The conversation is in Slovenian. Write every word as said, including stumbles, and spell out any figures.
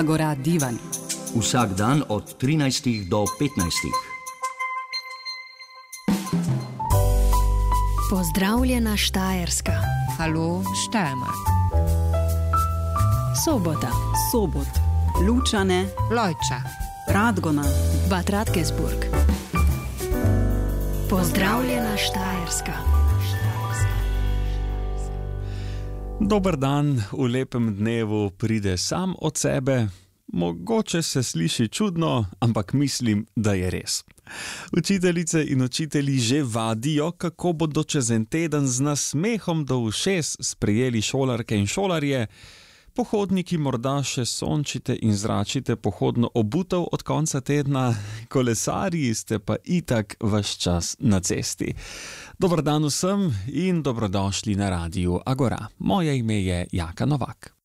Agora Divan. Vsak dan od trinajstih do petnajstih. Pozdravljena Štajerska. Halo Steiermark. Sobota. Sobot. Lučane. Lojča. Radgona. Bad Radkersburg. Pozdravljena Štajerska. Dober dan v lepem dnevu pride sam od sebe. Mogoče se sliši čudno, ampak mislim, da je res. Učiteljice in učitelji že vadijo, kako bodo čez en teden z nasmehom do ušes sprejeli šolarke in šolarje. Pohodniki morda še sončite in zračite pohodno obutev od konca tedna, kolesarji ste pa itak ves čas na cesti. Dober dan vsem in dobrodošli na Radiu Agora. Moje ime je Jaka Novak.